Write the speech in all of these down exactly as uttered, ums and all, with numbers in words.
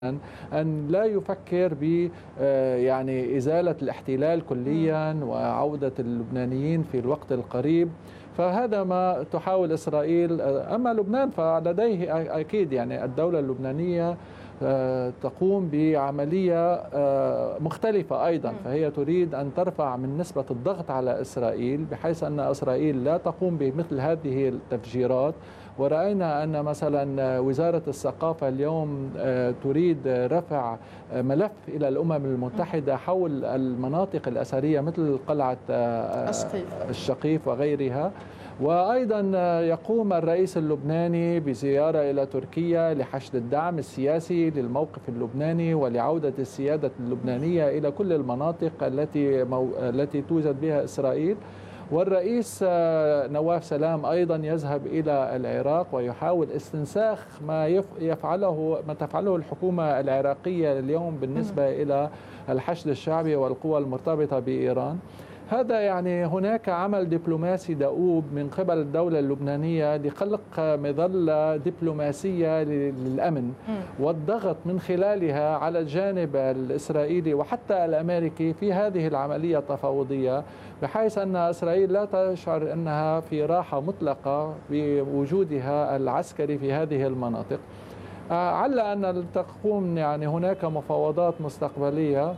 أن لا يفكر ب يعني إزالة الاحتلال كليا وعودة اللبنانيين في الوقت القريب. فهذا ما تحاول إسرائيل. أما لبنان فلديه أكيد يعني الدولة اللبنانية تقوم بعملية مختلفة أيضا، فهي تريد أن ترفع من نسبة الضغط على إسرائيل بحيث أن إسرائيل لا تقوم بمثل هذه التفجيرات. ورأينا أن مثلا وزارة الثقافة اليوم تريد رفع ملف إلى الأمم المتحدة حول المناطق الأثرية مثل قلعة الشقيف وغيرها. وأيضا يقوم الرئيس اللبناني بزيارة إلى تركيا لحشد الدعم السياسي للموقف اللبناني ولعودة السيادة اللبنانية إلى كل المناطق التي مو... التي توجد بها إسرائيل. والرئيس نواف سلام أيضا يذهب إلى العراق ويحاول استنساخ ما يفعله ما تفعله الحكومة العراقية اليوم بالنسبة إلى الحشد الشعبي والقوى المرتبطة بإيران. هذا يعني هناك عمل دبلوماسي دؤوب من قبل الدولة اللبنانية لخلق مظلة دبلوماسية للأمن والضغط من خلالها على الجانب الإسرائيلي وحتى الأمريكي في هذه العملية التفاوضية، بحيث أن إسرائيل لا تشعر أنها في راحة مطلقة بوجودها العسكري في هذه المناطق. علّ أن تقوم يعني هناك مفاوضات مستقبلية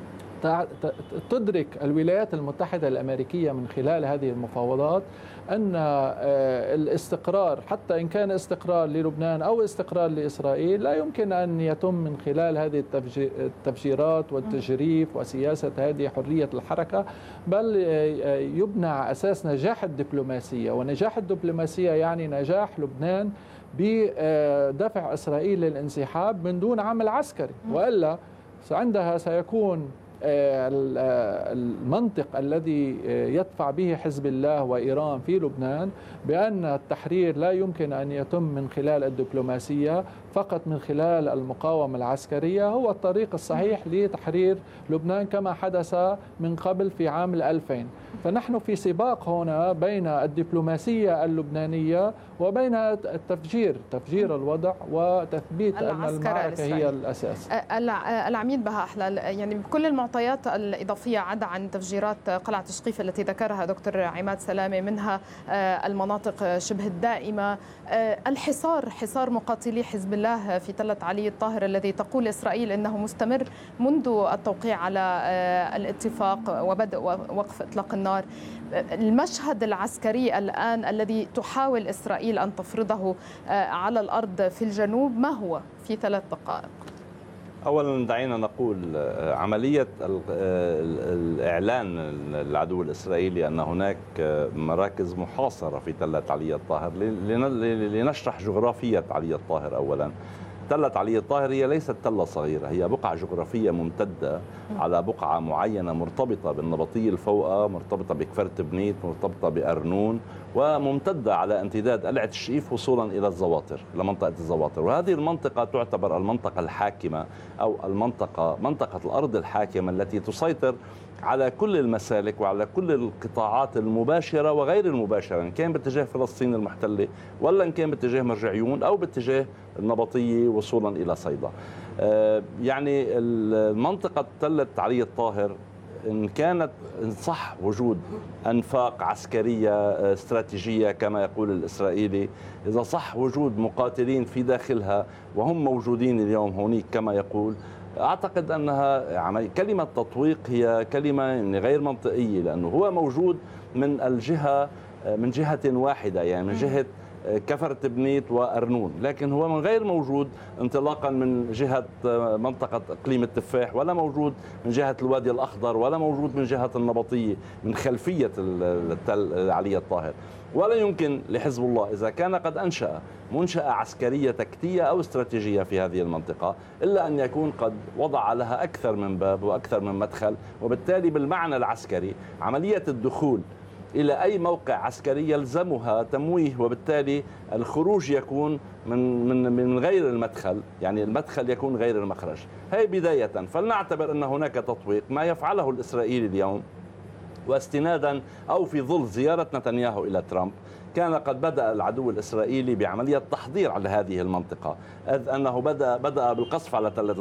تدرك الولايات المتحدة الأمريكية من خلال هذه المفاوضات أن الاستقرار، حتى إن كان استقرار للبنان أو استقرار لإسرائيل، لا يمكن أن يتم من خلال هذه التفجيرات والتجريف وسياسة هذه حرية الحركة، بل يبنى على أساس نجاح الدبلوماسية. ونجاح الدبلوماسية يعني نجاح لبنان بدفع إسرائيل للانسحاب من دون عمل عسكري، وإلا عندها سيكون المنطق الذي يدفع به حزب الله وإيران في لبنان بأن التحرير لا يمكن أن يتم من خلال الدبلوماسية، فقط من خلال المقاومة العسكرية هو الطريق الصحيح لتحرير لبنان كما حدث من قبل في عام الألفين. فنحن في سباق هنا بين الدبلوماسية اللبنانية وبين التفجير تفجير الوضع وتثبيت أن المعركة هي الأساس. العميد بهاء أحلال، يعني بكل المعطيات الإضافية عدا عن تفجيرات قلعة تشقيف التي ذكرها دكتور عماد سلامة، منها المناطق شبه الدائمة، الحصار حصار مقاتلي حزب الله في تلة علي الطاهر الذي تقول إسرائيل إنه مستمر منذ التوقيع على الاتفاق وبدء وقف إطلاق النار. المشهد العسكري الآن الذي تحاول إسرائيل أن تفرضه على الأرض في الجنوب ما هو في ثلاث دقائق؟ أولا دعينا نقول عملية الإعلان العدو الإسرائيلي أن هناك مراكز محاصرة في تلة علي الطاهر. لنشرح جغرافية علي الطاهر. أولا تلة علي الطاهر هي ليست تلة صغيرة، هي بقعة جغرافية ممتدة على بقعة معينة مرتبطة بالنبطية الفوقة، مرتبطة بكفر تبنيت، مرتبطة بأرنون، وممتدة على امتداد قلعة الشقيف وصولا إلى الزواطر، لمنطقة الزواطر. وهذه المنطقة تعتبر المنطقة الحاكمة أو المنطقة منطقة الأرض الحاكمة التي تسيطر على كل المسالك وعلى كل القطاعات المباشرة وغير المباشرة، إن كان باتجاه فلسطين المحتلة ولا إن كان باتجاه مرجعيون أو باتجاه النبطية وصولا إلى صيدا. يعني المنطقة تلة علي الطاهر إن كانت إن صح وجود أنفاق عسكرية استراتيجية كما يقول الإسرائيلي، إذا صح وجود مقاتلين في داخلها وهم موجودين اليوم هونيك كما يقول، أعتقد أنها كلمة تطويق هي كلمة غير منطقية، لأنه هو موجود من الجهة من جهة واحدة، يعني من جهة كفر تبنيت وأرنون، لكن هو من غير موجود انطلاقا من جهة منطقة إقليم التفاح، ولا موجود من جهة الوادي الأخضر، ولا موجود من جهة النبطية من خلفية التل علي الطاهر. ولا يمكن لحزب الله إذا كان قد أنشأ منشأة عسكرية تكتية أو استراتيجية في هذه المنطقة إلا أن يكون قد وضع لها أكثر من باب وأكثر من مدخل، وبالتالي بالمعنى العسكري عملية الدخول إلى أي موقع عسكري يلزمها تمويه، وبالتالي الخروج يكون من من من غير المدخل، يعني المدخل يكون غير المخرج. هي بداية. فلنعتبر أن هناك تطويق. ما يفعله الإسرائيلي اليوم واستنادا أو في ظل زيارة نتنياهو إلى ترامب كان قد بدأ العدو الإسرائيلي بعملية تحضير على هذه المنطقة، إذ أنه بدأ بدأ بالقصف على تلة